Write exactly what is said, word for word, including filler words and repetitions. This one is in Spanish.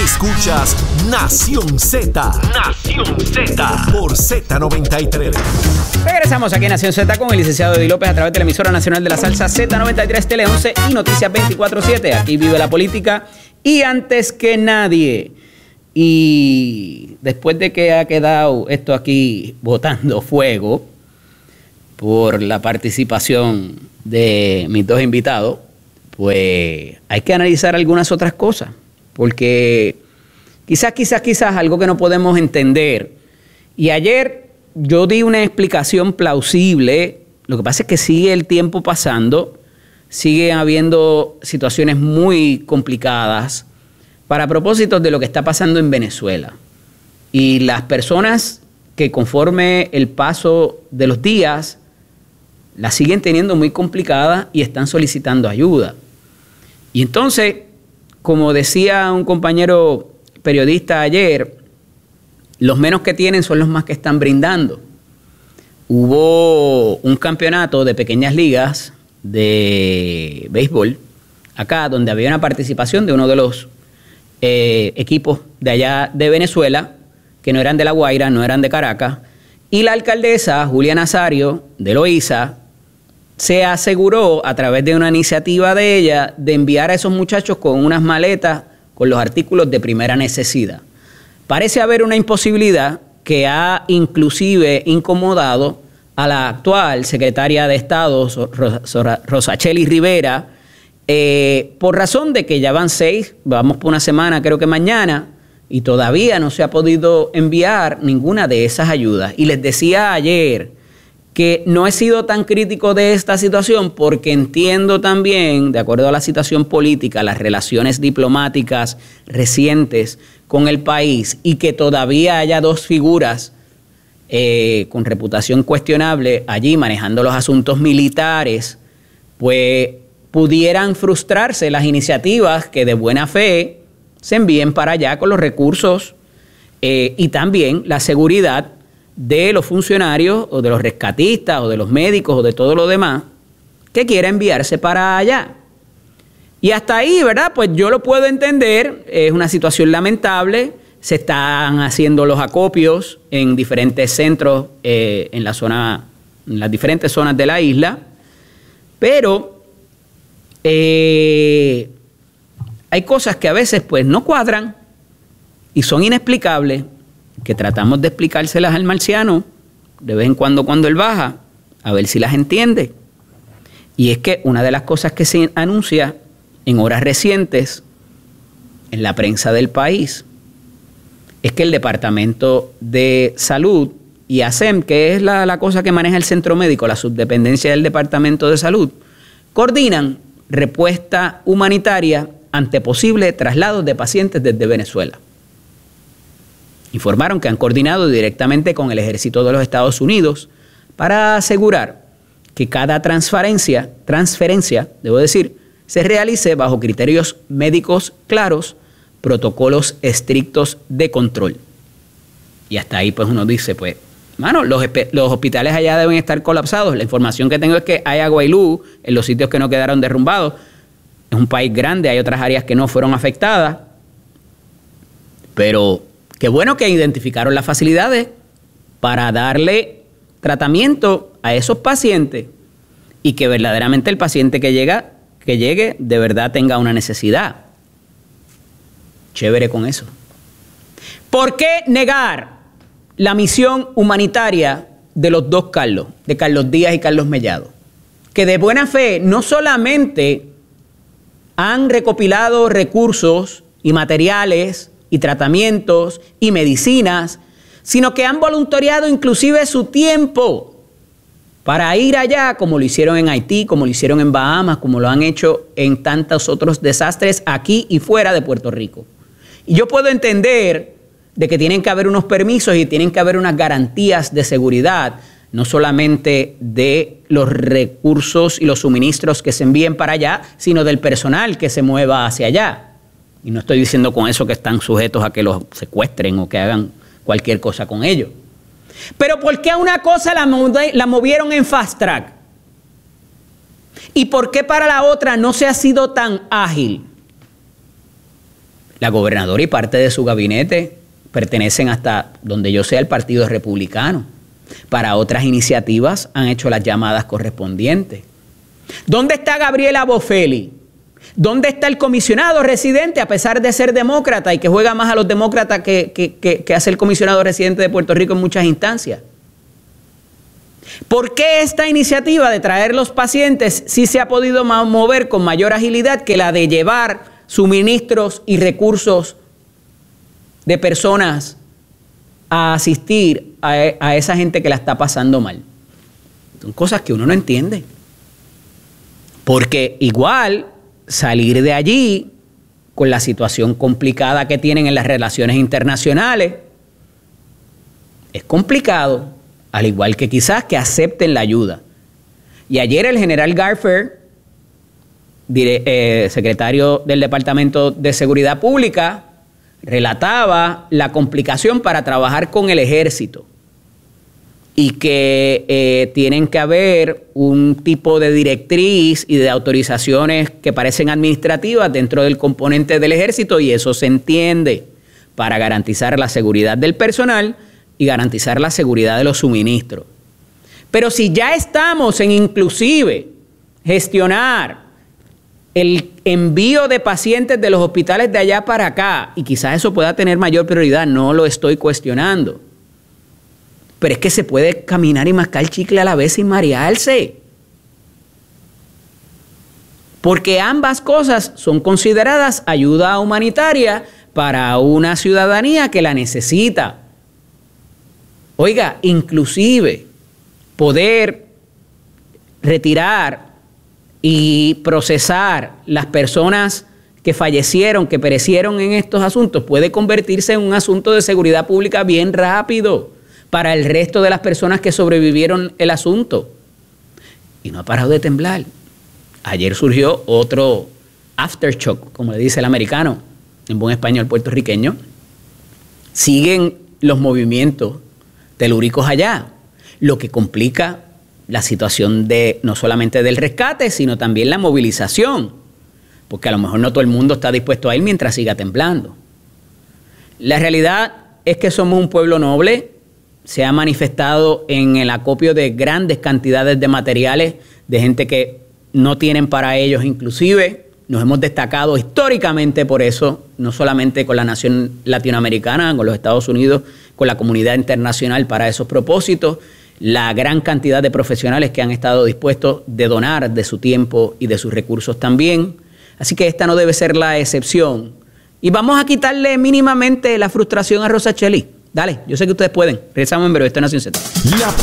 Escuchas Nación Z. Nación Z. Por Z noventa y tres. Regresamos aquí en Nación Z con el licenciado Eddie López a través de la emisora nacional de la salsa Z noventa y tres, Tele once y Noticias veinticuatro siete. Aquí vive la política y antes que nadie. Y después de que ha quedado esto aquí botando fuego por la participación de mis dos invitados, pues hay que analizar algunas otras cosas. Porque quizás, quizás, quizás algo que no podemos entender. Y ayer yo di una explicación plausible. Lo que pasa es que sigue el tiempo pasando. Sigue habiendo situaciones muy complicadas para propósitos de lo que está pasando en Venezuela. Y las personas que conforme el paso de los días la siguen teniendo muy complicada y están solicitando ayuda. Y entonces, como decía un compañero periodista ayer, los menos que tienen son los más que están brindando. Hubo un campeonato de pequeñas ligas de béisbol acá, donde había una participación de uno de los eh, equipos de allá de Venezuela, que no eran de La Guaira, no eran de Caracas, y la alcaldesa Julia Nazario de Loíza se aseguró a través de una iniciativa de ella de enviar a esos muchachos con unas maletas con los artículos de primera necesidad. Parece haber una imposibilidad que ha inclusive incomodado a la actual secretaria de Estado, Rosachely Rivera, eh, por razón de que ya van seis, vamos por una semana, creo que mañana, y todavía no se ha podido enviar ninguna de esas ayudas. Y les decía ayer que no he sido tan crítico de esta situación porque entiendo también, de acuerdo a la situación política, las relaciones diplomáticas recientes con el país y que todavía haya dos figuras eh, con reputación cuestionable allí manejando los asuntos militares, pues pudieran frustrarse las iniciativas que de buena fe se envíen para allá con los recursos eh, y también la seguridad de los funcionarios o de los rescatistas o de los médicos o de todo lo demás que quiera enviarse para allá. Y hasta ahí, ¿verdad? Pues yo lo puedo entender, es una situación lamentable, se están haciendo los acopios en diferentes centros, eh, en la zona, en las diferentes zonas de la isla, pero eh, hay cosas que a veces pues no cuadran y son inexplicables, que tratamos de explicárselas al marciano de vez en cuando cuando él baja, a ver si las entiende. Y es que una de las cosas que se anuncia en horas recientes en la prensa del país es que el Departamento de Salud y ASEM, que es la, la cosa que maneja el centro médico, la subdependencia del Departamento de Salud, coordinan respuesta humanitaria ante posibles traslados de pacientes desde Venezuela. Informaron que han coordinado directamente con el Ejército de los Estados Unidos para asegurar que cada transferencia, transferencia, debo decir, se realice bajo criterios médicos claros, protocolos estrictos de control. Y hasta ahí pues uno dice, pues, mano, los, los hospitales allá deben estar colapsados. La información que tengo es que hay agua y luz en los sitios que no quedaron derrumbados. Es un país grande, hay otras áreas que no fueron afectadas, pero qué bueno que identificaron las facilidades para darle tratamiento a esos pacientes y que verdaderamente el paciente que llega, que llegue de verdad tenga una necesidad. Chévere con eso. ¿Por qué negar la misión humanitaria de los dos Carlos, de Carlos Díaz y Carlos Mellado? Que de buena fe no solamente han recopilado recursos y materiales y tratamientos y medicinas, sino que han voluntariado inclusive su tiempo para ir allá, como lo hicieron en Haití, como lo hicieron en Bahamas, como lo han hecho en tantos otros desastres aquí y fuera de Puerto Rico. Y yo puedo entender de que tienen que haber unos permisos y tienen que haber unas garantías de seguridad, no solamente de los recursos y los suministros que se envíen para allá, sino del personal que se mueva hacia allá. Y no estoy diciendo con eso que están sujetos a que los secuestren o que hagan cualquier cosa con ellos. Pero ¿por qué a una cosa la, la movieron en fast track? ¿Y por qué para la otra no se ha sido tan ágil? La gobernadora y parte de su gabinete pertenecen hasta donde yo sé al Partido Republicano. Para otras iniciativas han hecho las llamadas correspondientes. ¿Dónde está Gabriela Boffelli? ¿Dónde está el comisionado residente, a pesar de ser demócrata y que juega más a los demócratas que, que, que, que hace el comisionado residente de Puerto Rico en muchas instancias? ¿Por qué esta iniciativa de traer los pacientes sí se ha podido mover con mayor agilidad que la de llevar suministros y recursos de personas a asistir a, a esa gente que la está pasando mal? Son cosas que uno no entiende. Porque igual salir de allí con la situación complicada que tienen en las relaciones internacionales es complicado. Al igual que quizás que acepten la ayuda. Y ayer el general Garfer, dire, eh, secretario del Departamento de Seguridad Pública, relataba la complicación para trabajar con el ejército y que eh, tienen que haber un tipo de directriz y de autorizaciones que parecen administrativas dentro del componente del ejército, y eso se entiende, para garantizar la seguridad del personal y garantizar la seguridad de los suministros. Pero si ya estamos en inclusive gestionar el envío de pacientes de los hospitales de allá para acá, y quizás eso pueda tener mayor prioridad, no lo estoy cuestionando, pero es que se puede caminar y mascar chicle a la vez sin marearse. Porque ambas cosas son consideradas ayuda humanitaria para una ciudadanía que la necesita. Oiga, inclusive poder retirar y procesar las personas que fallecieron, que perecieron en estos asuntos, puede convertirse en un asunto de seguridad pública bien rápido para el resto de las personas que sobrevivieron el asunto. Y no ha parado de temblar. Ayer surgió otro aftershock, como le dice el americano, en buen español puertorriqueño. Siguen los movimientos telúricos allá, lo que complica la situación de no solamente del rescate, sino también la movilización, porque a lo mejor no todo el mundo está dispuesto a ir mientras siga temblando. La realidad es que somos un pueblo noble, se ha manifestado en el acopio de grandes cantidades de materiales, de gente que no tienen para ellos inclusive. Nos hemos destacado históricamente por eso, no solamente con la nación latinoamericana, con los Estados Unidos, con la comunidad internacional para esos propósitos, la gran cantidad de profesionales que han estado dispuestos de donar de su tiempo y de sus recursos también. Así que esta no debe ser la excepción. Y vamos a quitarle mínimamente la frustración a Rosacheli. Dale, yo sé que ustedes pueden. Regresamos en breve. Esto es Nación Z.